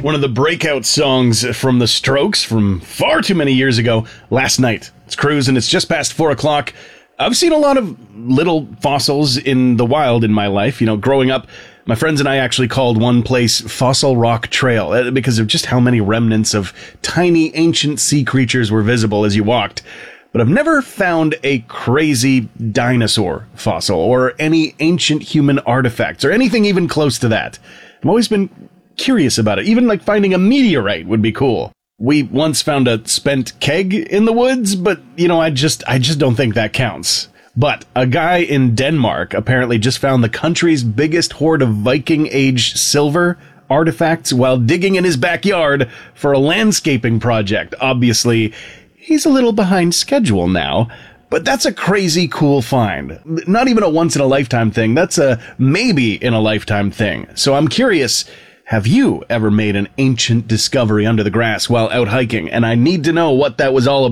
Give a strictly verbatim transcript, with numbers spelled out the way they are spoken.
one of the breakout songs from the Strokes from far too many years ago, Last Night. It's cruising. It's just past four o'clock. I've seen a lot of little fossils in the wild in my life. You know, growing up, my friends and I actually called one place Fossil Rock Trail because of just how many remnants of tiny ancient sea creatures were visible as you walked. But I've never found a crazy dinosaur fossil or any ancient human artifacts or anything even close to that. I've always been curious about it. Even like finding a meteorite would be cool. We once found a spent keg in the woods, but you know, I just I just don't think that counts. But a guy in Denmark apparently just found the country's biggest hoard of Viking Age silver artifacts while digging in his backyard for a landscaping project. Obviously, he's a little behind schedule now, but that's a crazy cool find. Not even a once-in-a-lifetime thing. That's a maybe-in-a-lifetime thing. So I'm curious, have you ever made an ancient discovery under the grass while out hiking? And I need to know what that was all about.